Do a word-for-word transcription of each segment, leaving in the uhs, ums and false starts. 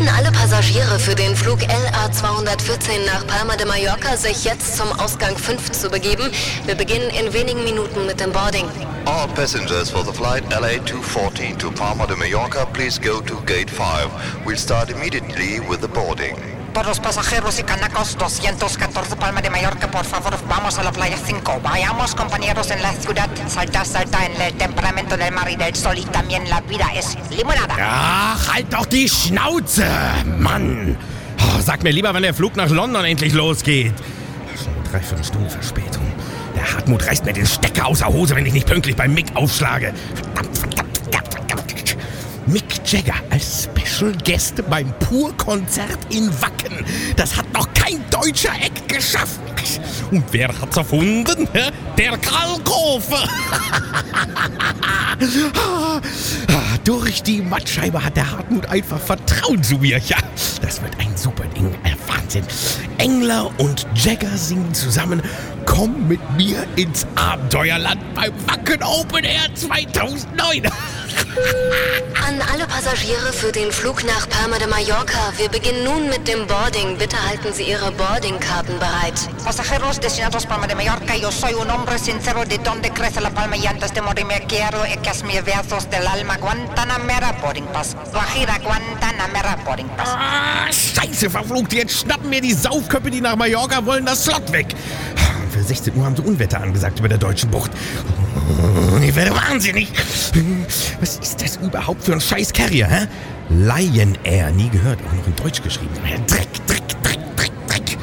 An alle Passagiere für den Flug L A zweihundertvierzehn nach Palma de Mallorca, sich jetzt zum Ausgang fünf zu begeben. Wir beginnen in wenigen Minuten mit dem Boarding. All passengers for the flight L A two fourteen to Palma de Mallorca, please go to gate five. We'll start immediately with the boarding. Todos pasajeros y canacos doscientos catorce Palma de Mallorca, por favor, vamos a la playa cinco. Vayamos, compañeros, en la ciudad. Salta, salta en el temperamento del mar y del sol y también la vida es limonada. Ach, halt doch die Schnauze, Mann. Oh, sag mir lieber, wann der Flug nach London endlich losgeht. Schon eine Dreiviertelstunde Verspätung. Der Hartmut reißt mir den Stecker aus der Hose, wenn ich nicht pünktlich beim Mick aufschlage. Verdammt, verdammt, verdammt, verdammt. Mick Jagger als Special Guest beim Pur-Konzert in Wacken. Das hat noch kein deutscher Act geschafft. Und wer hat's erfunden? Der Kalkofe. Durch die Mattscheibe hat der Hartmut einfach Vertrauen zu mir. Ja, das wird ein super Ding. Äh, Wahnsinn. Engler und Jagger singen zusammen. Komm mit mir ins Abenteuerland beim Wacken Open Air zweitausendneun. An alle Passagiere für den Flug nach Palma de Mallorca. Wir beginnen nun mit dem Boarding. Bitte halten Sie Ihre Boardingkarten bereit. Pasajeros destinados Palma de Mallorca, yo soy un hombre sincero de donde crece la palma y antes de morir me quiero echas mis versos del alma. Guantanamera Boarding Pass. Guajira Guantanamera Boarding Pass. Ah, Scheiße, verflucht. Jetzt schnappen mir die Saufköpfe, die nach Mallorca wollen, das Slot weg. Für sechzehn Uhr haben sie Unwetter angesagt über der Deutschen Bucht. Ich werde wahnsinnig. Was ist das überhaupt für ein scheiß Carrier, hä? Lion Air, nie gehört, auch noch in Deutsch geschrieben. Dreck, Dreck, Dreck, Dreck, Dreck.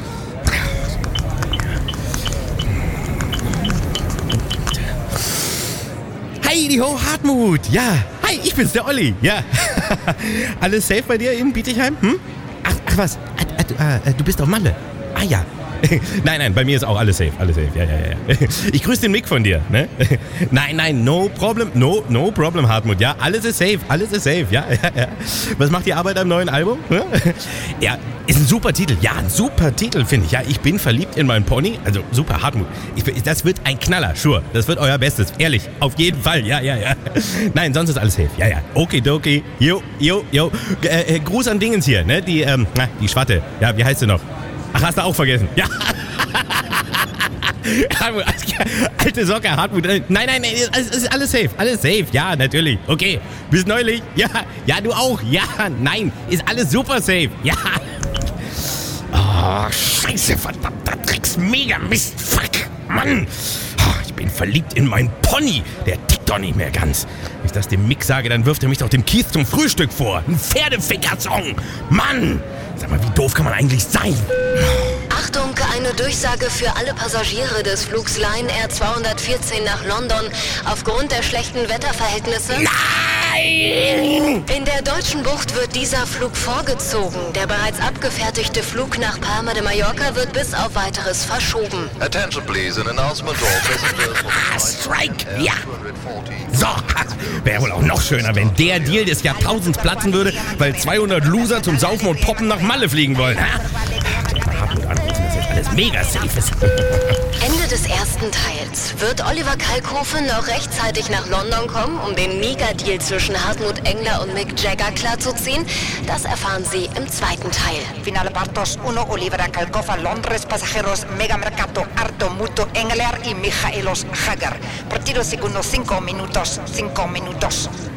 Hi, die Ho, Hartmut. Ja, hi, ich bin's, der Olli. Ja. Alles safe bei dir in Bietigheim? Hm? Ach, ach was, ah, ah, du bist auf Malle. Ah ja. Nein, nein, bei mir ist auch alles safe, alles safe, ja, ja, ja. Ich grüße den Mick von dir, ne? Nein, nein, no problem, no, no problem, Hartmut, ja, alles ist safe, alles ist safe, ja, ja, ja. Was macht die Arbeit am neuen Album? Ja, ist ein super Titel, ja, ein super Titel, finde ich, ja, ich bin verliebt in meinen Pony, also super, Hartmut, ich, das wird ein Knaller, sure, das wird euer Bestes, ehrlich, auf jeden Fall, ja, ja, ja. Nein, sonst ist alles safe, ja, ja, okidoki, jo, jo, jo, äh, äh, Gruß an Dingens hier, ne, die, ähm, na, die Schwatte, ja, wie heißt sie noch? Ach, hast du auch vergessen? Ja. Alte Socke, Hartmut. Nein, nein, nein, es ist alles safe. Alles safe. Ja, natürlich. Okay. Bis neulich. Ja, ja, du auch. Ja, nein. Ist alles super safe. Ja. Oh, scheiße, verdammter Drecks. Mega Mist. Fuck. Mann. Oh, ich bin verliebt in meinen Pony. Der tickt doch nicht mehr ganz. Wenn ich das dem Mick sage, dann wirft er mich doch dem Kies zum Frühstück vor. Ein Pferdeficker-Song. Mann. Sag mal, wie doof kann man eigentlich sein? Achtung, eine Durchsage für alle Passagiere des Flugs Lion Air zweihundertvierzehn nach London. Aufgrund der schlechten Wetterverhältnisse... Nein! In der Deutschen Bucht wird dieser Flug vorgezogen. Der bereits abgefertigte Flug nach Palma de Mallorca wird bis auf Weiteres verschoben. Attention please, an announcement all passengers for Ah, Strike, ja. So, wäre wohl auch noch schöner, wenn der Deal des Jahrtausends platzen würde, weil zweihundert Loser zum Saufen und Poppen nach Malle fliegen wollen. Ha? Hartmut anrufen, dass jetzt alles mega safe ist. Ende des ersten Teils. Wird Oliver Kalkofe noch rechtzeitig nach London kommen, um den Mega-Deal zwischen Hartmut Engler und Mick Jagger klarzuziehen? Das erfahren Sie im zweiten Teil. Final partos uno, Oliver Kalkofe, Londres, pasajeros, Mega Mercato, Arto, Muto, Engler y Mijaelos Jagger. Partido segundo, cinco minutos, cinco minutos.